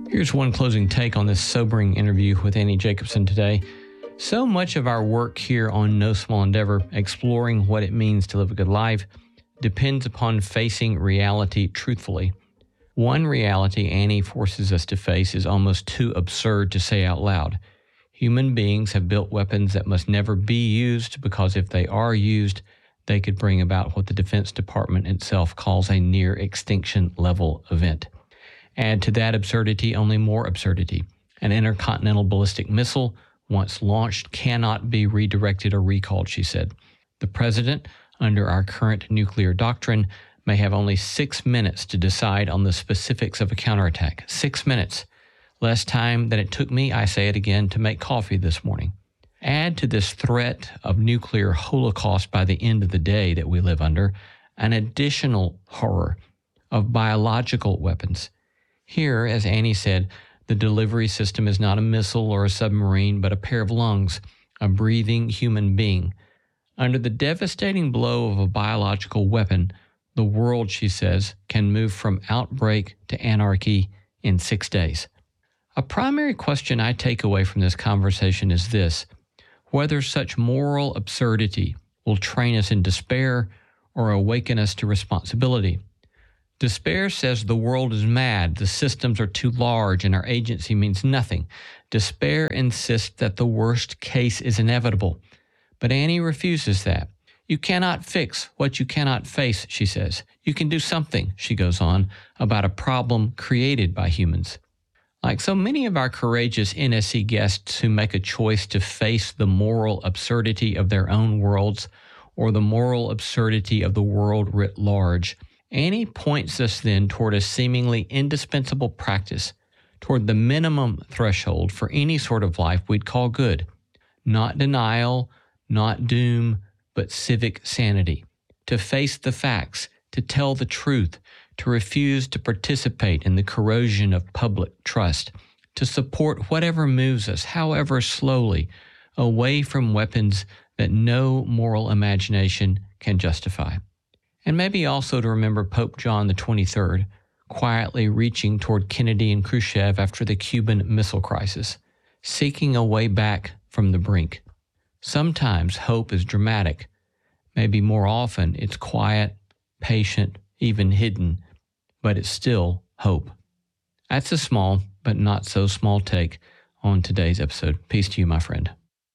Here's one closing take on this sobering interview with Annie Jacobsen today. So much of our work here on No Small Endeavor, exploring what it means to live a good life, depends upon facing reality truthfully. One reality Annie forces us to face is almost too absurd to say out loud. Human beings have built weapons that must never be used because if they are used, they could bring about what the Defense Department itself calls a near extinction level event. Add to that absurdity only more absurdity. An intercontinental ballistic missile, once launched, cannot be redirected or recalled, she said. The president, under our current nuclear doctrine, may have only 6 minutes to decide on the specifics of a counterattack. 6 minutes. Less time than it took me, I say it again, to make coffee this morning. Add to this threat of nuclear holocaust by the end of the day that we live under an additional horror of biological weapons. Here, as Annie said, the delivery system is not a missile or a submarine, but a pair of lungs, a breathing human being. Under the devastating blow of a biological weapon, the world, she says, can move from outbreak to anarchy in 6 days. A primary question I take away from this conversation is this: whether such moral absurdity will train us in despair or awaken us to responsibility. Despair says the world is mad, the systems are too large, and our agency means nothing. Despair insists that the worst case is inevitable. But Annie refuses that. You cannot fix what you cannot face, she says. You can do something, she goes on, about a problem created by humans. Like so many of our courageous NSC guests who make a choice to face the moral absurdity of their own worlds or the moral absurdity of the world writ large, Annie points us then toward a seemingly indispensable practice, toward the minimum threshold for any sort of life we'd call good. Not denial, not doom, but civic sanity. To face the facts, to tell the truth, to refuse to participate in the corrosion of public trust, to support whatever moves us, however slowly, away from weapons that no moral imagination can justify. And maybe also to remember Pope John the 23rd, quietly reaching toward Kennedy and Khrushchev after the Cuban Missile Crisis, seeking a way back from the brink. Sometimes hope is dramatic. Maybe more often it's quiet, patient, even hidden, but it's still hope. That's a small, but not so small take on today's episode. Peace to you, my friend.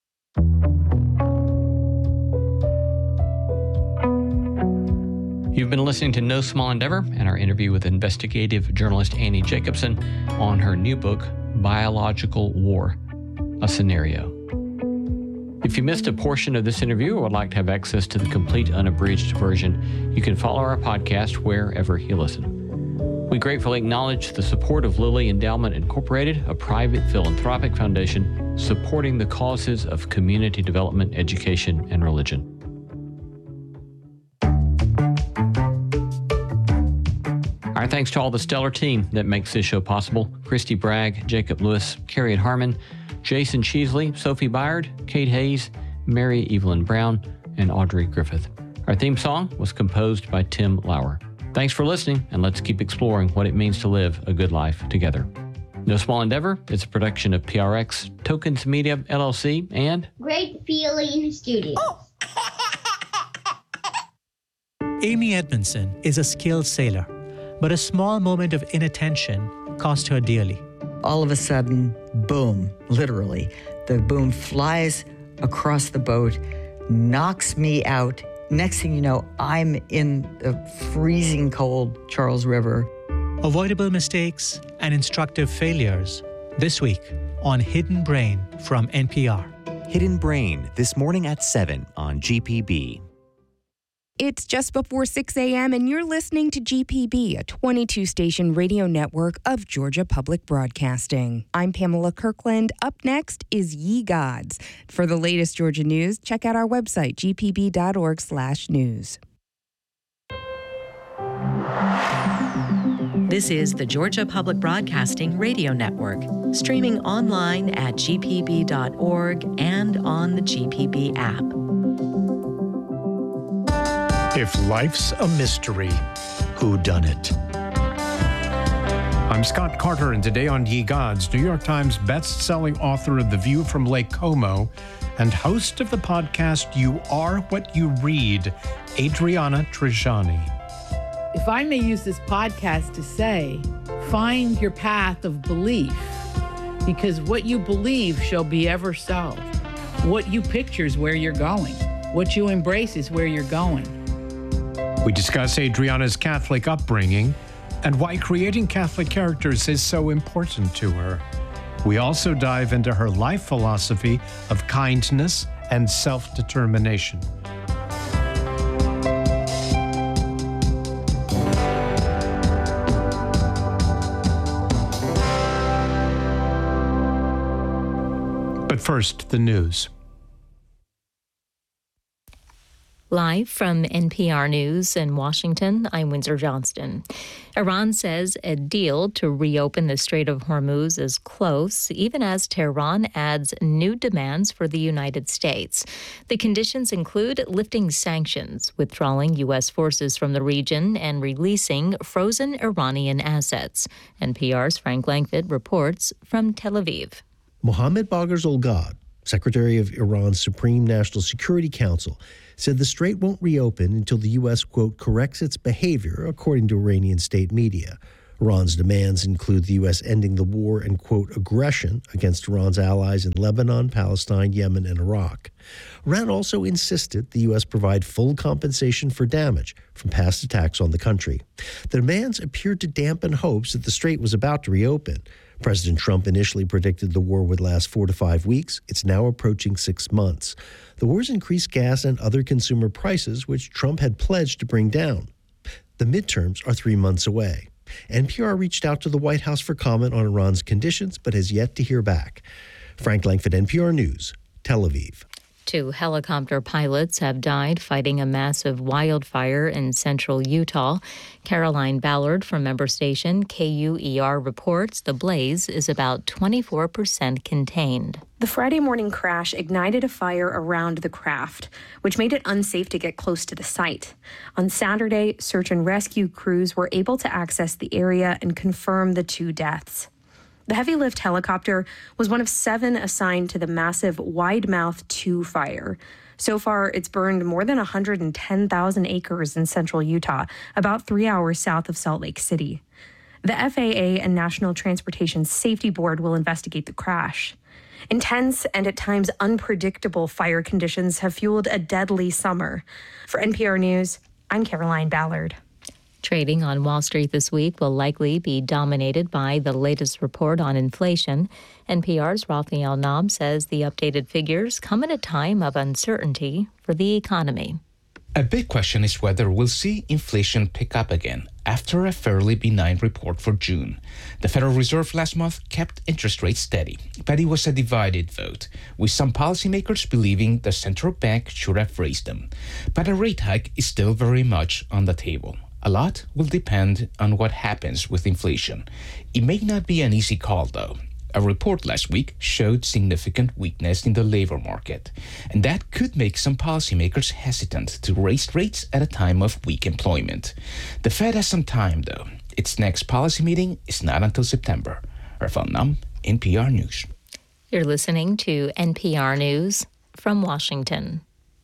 You've been listening to No Small Endeavor and our interview with investigative journalist Annie Jacobsen on her new book, Biological War, A Scenario. If you missed a portion of this interview or would like to have access to the complete unabridged version, you can follow our podcast wherever you listen. We gratefully acknowledge the support of Lilly Endowment Incorporated, a private philanthropic foundation supporting the causes of community development, education, and religion. Our thanks to all the stellar team that makes this show possible: Christy Bragg, Jacob Lewis, Carrie Harmon, Jason Cheesley, Sophie Byard, Kate Hayes, Mary Evelyn Brown, and Audrey Griffith. Our theme song was composed by Tim Lauer. Thanks for listening, and let's keep exploring what it means to live a good life together. No Small Endeavor is a production of PRX, Tokens Media, LLC, and Great Feeling Studios. Amy Edmondson is a skilled sailor, but a small moment of inattention cost her dearly. All of a sudden, boom, literally, the boom flies across the boat, knocks me out. Next thing you know, I'm in the freezing cold Charles River. Avoidable mistakes and instructive failures. This week on Hidden Brain from NPR. Hidden Brain, this morning at 7 on GPB. It's just before 6 a.m. and you're listening to GPB, a 22-station radio network of Georgia Public Broadcasting. I'm Pamela Kirkland. Up next is Ye Gods. For the latest Georgia news, check out our website, gpb.org/news. This is the Georgia Public Broadcasting Radio Network, streaming online at gpb.org and on the GPB app. If life's a mystery, whodunit? I'm Scott Carter, and today on Ye Gods, New York Times best-selling author of The View from Lake Como and host of the podcast You Are What You Read, Adriana Trigiani. If I may use this podcast to say, find your path of belief, because what you believe shall be ever so. What you picture is where you're going. What you embrace is where you're going. We discuss Adriana's Catholic upbringing and why creating Catholic characters is so important to her. We also dive into her life philosophy of kindness and self-determination. But first, the news. Live from NPR News in Washington, I'm Windsor Johnston. Iran says a deal to reopen the Strait of Hormuz is close, even as Tehran adds new demands for the United States. The conditions include lifting sanctions, withdrawing U.S. forces from the region, and releasing frozen Iranian assets. NPR's Frank Langfitt reports from Tel Aviv. Mohammad Bagher Zolgad, Secretary of Iran's Supreme National Security Council, said the strait won't reopen until the U.S., quote, corrects its behavior, according to Iranian state media. Iran's demands include the U.S. ending the war and, quote, aggression against Iran's allies in Lebanon, Palestine, Yemen, and Iraq. Iran also insisted the U.S. provide full compensation for damage from past attacks on the country. The demands appeared to dampen hopes that the strait was about to reopen. President Trump initially predicted the war would last 4 to 5 weeks. It's now approaching 6 months. The war's increased gas and other consumer prices, which Trump had pledged to bring down. The midterms are 3 months away. NPR reached out to the White House for comment on Iran's conditions, but has yet to hear back. Frank Langfitt, NPR News, Tel Aviv. 2 helicopter pilots have died fighting a massive wildfire in central Utah. Caroline Ballard from member station KUER reports the blaze is about 24% contained. The Friday morning crash ignited a fire around the craft, which made it unsafe to get close to the site. On Saturday, search and rescue crews were able to access the area and confirm the 2 deaths. The heavy lift helicopter was one of 7 assigned to the massive Wide Mouth 2 fire. So far, it's burned more than 110,000 acres in central Utah, about 3 hours south of Salt Lake City. The FAA and National Transportation Safety Board will investigate the crash. Intense and at times unpredictable fire conditions have fueled a deadly summer. For NPR News, I'm Caroline Ballard. Trading on Wall Street this week will likely be dominated by the latest report on inflation. NPR's Raphael Naum says the updated figures come at a time of uncertainty for the economy. A big question is whether we'll see inflation pick up again after a fairly benign report for June. The Federal Reserve last month kept interest rates steady, but it was a divided vote, with some policymakers believing the central bank should have raised them. But a rate hike is still very much on the table. A lot will depend on what happens with inflation. It may not be an easy call, though. A report last week showed significant weakness in the labor market, and that could make some policymakers hesitant to raise rates at a time of weak employment. The Fed has some time, though. Its next policy meeting is not until September. Raphael Naum, NPR News. You're listening to NPR News from Washington.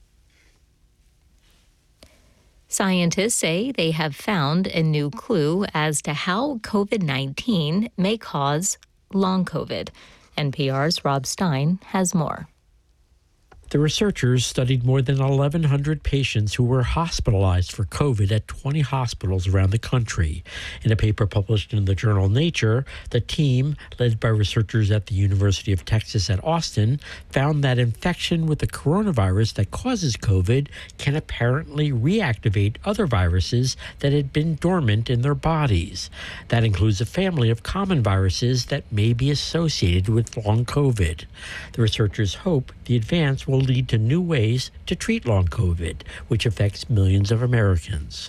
Scientists say they have found a new clue as to how COVID-19 may cause long COVID. NPR's Rob Stein has more. The researchers studied more than 1,100 patients who were hospitalized for COVID at 20 hospitals around the country. In a paper published in the journal Nature, the team, led by researchers at the University of Texas at Austin, found that infection with the coronavirus that causes COVID can apparently reactivate other viruses that had been dormant in their bodies. That includes a family of common viruses that may be associated with long COVID. The researchers hope the advance will lead to new ways to treat long COVID, which affects millions of Americans.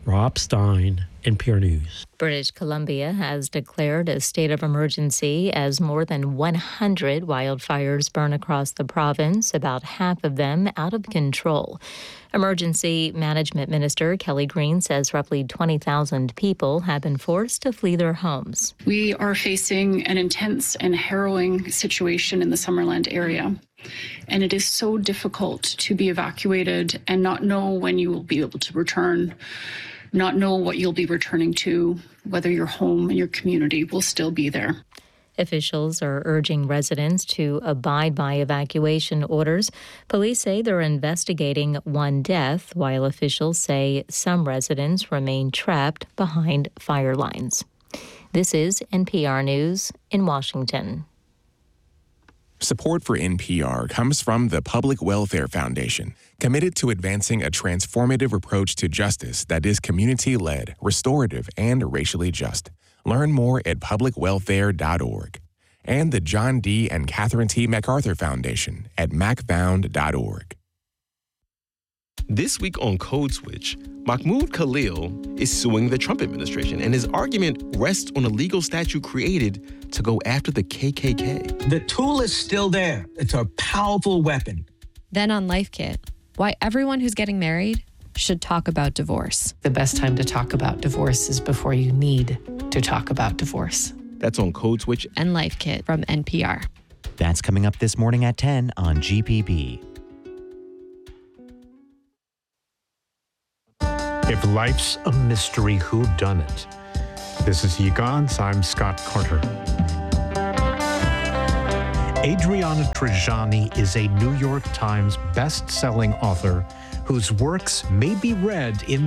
Rob Stein, NPR News. British Columbia has declared a state of emergency as more than 100 wildfires burn across the province, about half of them out of control. Emergency Management Minister Kelly Green says roughly 20,000 people have been forced to flee their homes. We are facing an intense and harrowing situation in the Summerland area. And it is so difficult to be evacuated and not know when you will be able to return, not know what you'll be returning to, whether your home and your community will still be there. Officials are urging residents to abide by evacuation orders. Police say they're investigating one death, while officials say some residents remain trapped behind fire lines. This is NPR News in Washington. Support for NPR comes from the Public Welfare Foundation, committed to advancing a transformative approach to justice that is community-led, restorative, and racially just. Learn more at publicwelfare.org. And the John D. and Catherine T. MacArthur Foundation at macfound.org. This week on Code Switch, Mahmoud Khalil is suing the Trump administration, and his argument rests on a legal statute created to go after the KKK. The tool is still there. It's a powerful weapon. Then on Life Kit, why everyone who's getting married should talk about divorce. The best time to talk about divorce is before you need to talk about divorce. That's on Code Switch and Life Kit from NPR. That's coming up this morning at 10 on GPB. If life's a mystery, whodunit? This is Ye Gods. I'm Scott Carter. Adriana Trigiani is a New York Times best-selling author whose works may be read in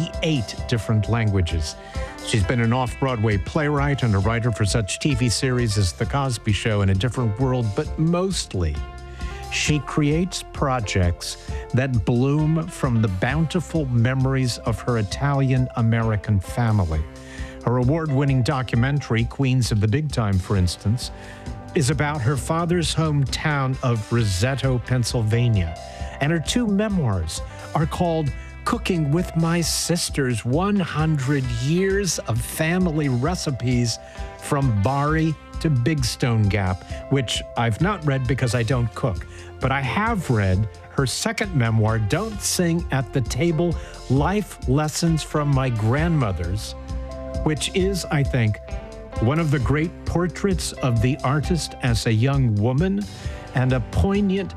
38 different languages. She's been an off-Broadway playwright and a writer for such TV series as The Cosby Show and A Different World, but mostly she creates projects that bloom from the bountiful memories of her Italian-American family. Her award-winning documentary, Queens of the Big Time, for instance, is about her father's hometown of Roseto, Pennsylvania. And her two memoirs are called Cooking with My Sisters, 100 Years of Family Recipes from Bari to Big Stone Gap, which I've not read because I don't cook. But I have read her second memoir, Don't Sing at the Table, Life Lessons from My Grandmothers, which is, I think, one of the great portraits of the artist as a young woman and a poignant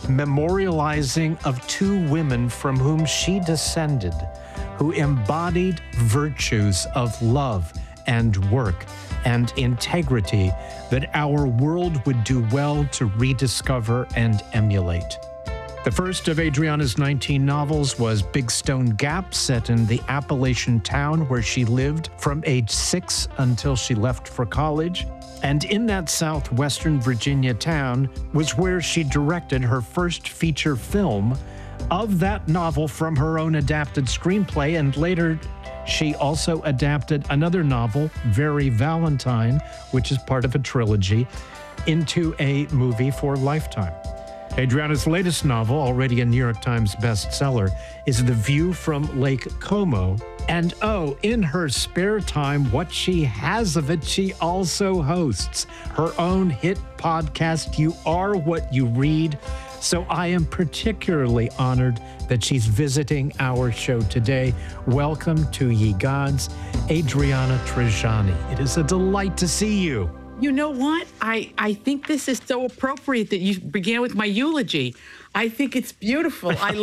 memorializing of two women from whom she descended, who embodied virtues of love and work and integrity that our world would do well to rediscover and emulate. The first of Adriana's 19 novels was Big Stone Gap, set in the Appalachian town where she lived from age 6 until she left for college. And in that southwestern Virginia town was where she directed her first feature film of that novel from her own adapted screenplay. And later, she also adapted another novel, Very Valentine, which is part of a trilogy, into a movie for Lifetime. Adriana's latest novel, already a New York Times bestseller, is The View from Lake Como. And in her spare time, what she has of it, she also hosts her own hit podcast, You Are What You Read. So I am particularly honored that she's visiting our show today. Welcome to Ye Gods, Adriana Trigiani. It is a delight to see you. You know what? I think this is so appropriate that you began with my eulogy. I think it's beautiful. I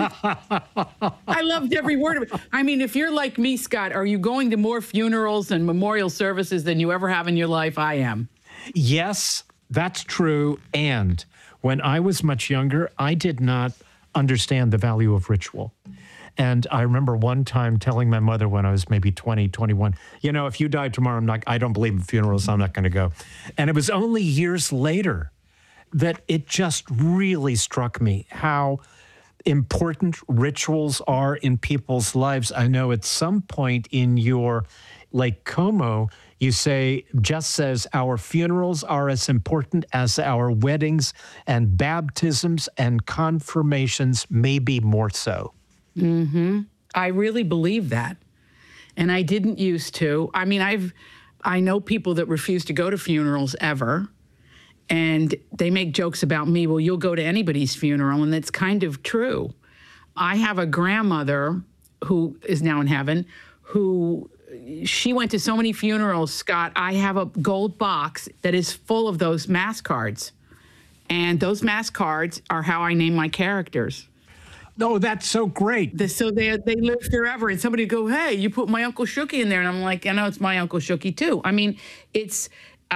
loved every word of it. I mean, if you're like me, Scott, are you going to more funerals and memorial services than you ever have in your life? I am. Yes, that's true. And when I was much younger, I did not understand the value of ritual. And I remember one time telling my mother when I was maybe 20, 21, if you die tomorrow, I don't believe in funerals, so I'm not going to go. And it was only years later that it just really struck me how important rituals are in people's lives. I know at some point in your Lake Como, you say, Jess says, our funerals are as important as our weddings, and baptisms and confirmations may be more so. Mm-hmm. I really believe that. And I didn't used to. I mean, I know people that refuse to go to funerals ever. And they make jokes about me, well, you'll go to anybody's funeral. And that's kind of true. I have a grandmother who is now in heaven, who she went to so many funerals, Scott. I have a gold box that is full of those mass cards. And those mass cards are how I name my characters. No, that's so great. So they live forever. And somebody go, hey, you put my Uncle Shooky in there. And I'm like, I know it's my Uncle Shooky too. I mean, it's,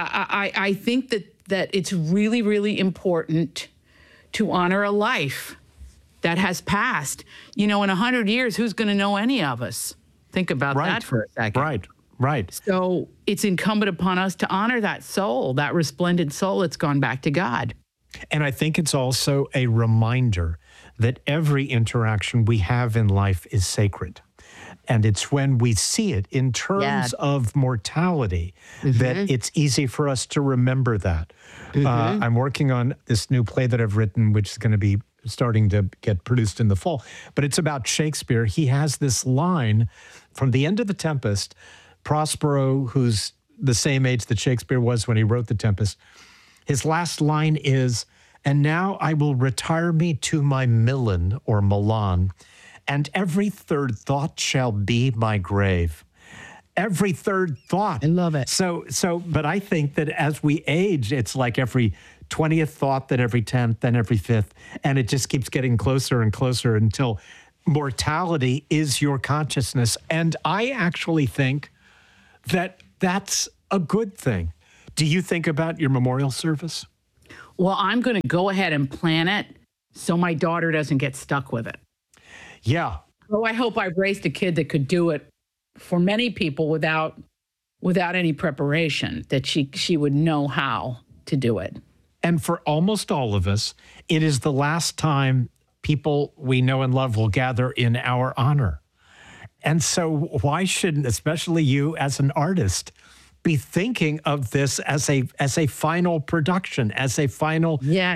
I think that it's really, really important to honor a life that has passed. You know, in 100 years, who's going to know any of us? Think about that for a second. Right. So it's incumbent upon us to honor that soul, that resplendent soul that's gone back to God. And I think it's also a reminder that every interaction we have in life is sacred. And it's when we see it in terms of mortality that it's easy for us to remember that. I'm working on this new play that I've written, which is going to be starting to get produced in the fall. But it's about Shakespeare. He has this line from the end of The Tempest. Prospero, who's the same age that Shakespeare was when he wrote The Tempest, his last line is, "And now I will retire me to my Milan or Milan, and every third thought shall be my grave." Every third thought. I love it. But I think that as we age, it's like every 20th thought, then every 10th, then every 5th, and it just keeps getting closer and closer until mortality is your consciousness. And I actually think that that's a good thing. Do you think about your memorial service? Well, I'm going to go ahead and plan it so my daughter doesn't get stuck with it. Yeah. Oh, I hope I've raised a kid that could do it for many people without any preparation, that she would know how to do it. And for almost all of us, it is the last time people we know and love will gather in our honor. And so why shouldn't, especially you as an artist, be thinking of this as a final production, as a final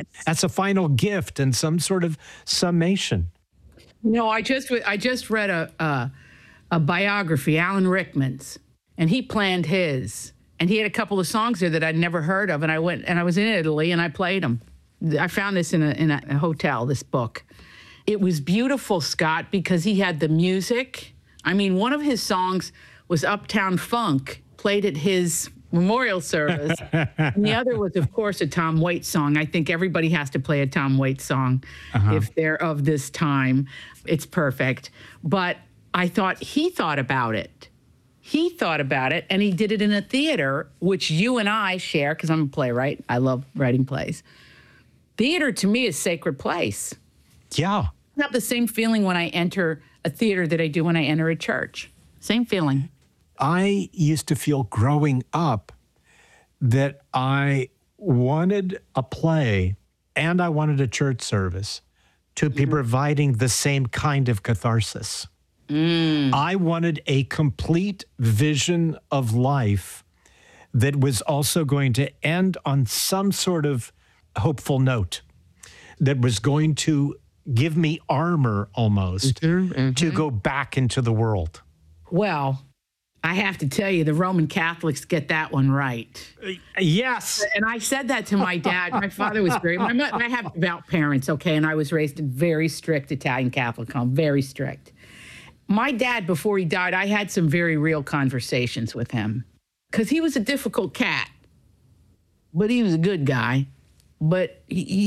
gift and some sort of summation? No, I just read a biography, Alan Rickman's, and he planned his, and he had a couple of songs there that I'd never heard of, and I was in Italy and I played them. I found this in a hotel, this book. It was beautiful, Scott, because he had the music. I mean, one of his songs was Uptown Funk, played at his memorial service. And the other was, of course, a Tom Waits song. I think everybody has to play a Tom Waits song if they're of this time. It's perfect. But I thought he thought about it. He thought about it, and he did it in a theater, which you and I share, because I'm a playwright. I love writing plays. Theater, to me, is a sacred place. Yeah. I have the same feeling when I enter a theater that I do when I enter a church. Same feeling. I used to feel growing up that I wanted a play and I wanted a church service to be providing the same kind of catharsis. I wanted a complete vision of life that was also going to end on some sort of hopeful note, that was going to give me armor almost to go back into the world. Well, I have to tell you, the Roman Catholics get that one right. Yes. And I said that to my dad. My father was I have devout parents, okay, and I was raised in very strict Italian Catholic home, very strict. My dad, before he died, I had some very real conversations with him because he was a difficult cat, but he was a good guy. But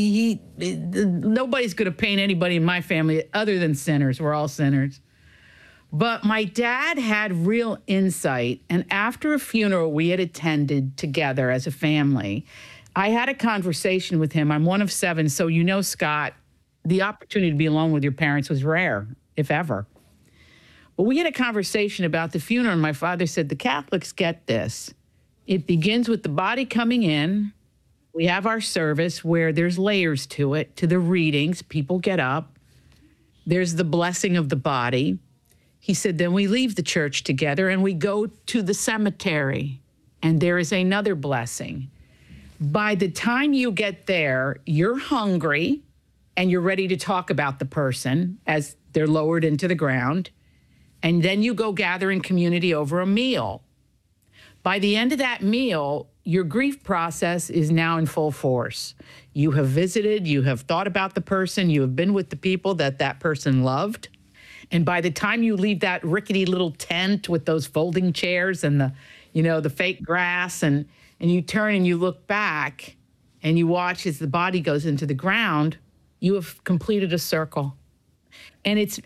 nobody's going to paint anybody in my family other than sinners. We're all sinners. But my dad had real insight. And after a funeral we had attended together as a family, I had a conversation with him. I'm one of 7. So, you know, Scott, the opportunity to be alone with your parents was rare, if ever. But we had a conversation about the funeral. And my father said, the Catholics get this. It begins with the body coming in. We have our service where there's layers to it, to the readings. People get up. There's the blessing of the body. He said, then we leave the church together and we go to the cemetery, and there is another blessing. By the time you get there, you're hungry and you're ready to talk about the person as they're lowered into the ground. And then you go gather in community over a meal. By the end of that meal, your grief process is now in full force. You have visited, you have thought about the person, you have been with the people that person loved. And by the time you leave that rickety little tent with those folding chairs and the fake grass, and you turn and you look back and you watch as the body goes into the ground, you have completed a circle. And it's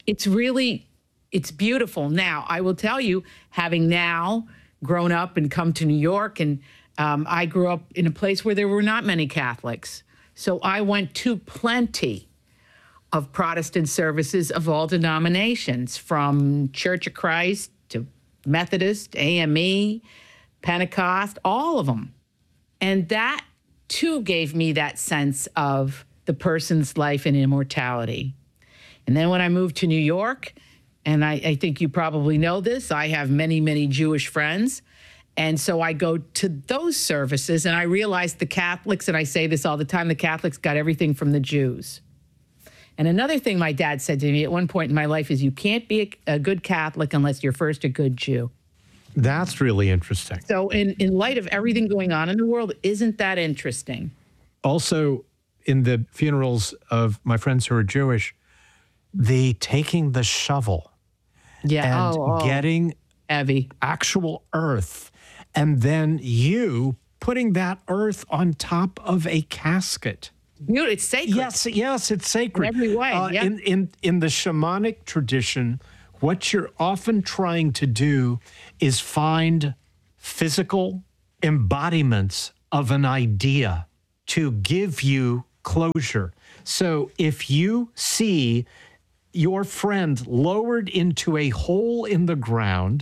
beautiful. Now, I will tell you, having now grown up and come to New York, and I grew up in a place where there were not many Catholics. So I went to plenty of Protestant services of all denominations, from Church of Christ to Methodist, AME, Pentecost, all of them. And that, too, gave me that sense of the person's life and immortality. And then when I moved to New York, and I think you probably know this, I have many, many Jewish friends. And so I go to those services, and I realize the Catholics, and I say this all the time, the Catholics got everything from the Jews. And another thing my dad said to me at one point in my life is, you can't be a good Catholic unless you're first a good Jew. That's really interesting. So in light of everything going on in the world, isn't that interesting? Also, in the funerals of my friends who are Jewish, the taking the shovel and getting heavy actual earth, and then you putting that earth on top of a casket. It's sacred. Yes, it's sacred. In every way, yeah. In the shamanic tradition, what you're often trying to do is find physical embodiments of an idea to give you closure. So if you see your friend lowered into a hole in the ground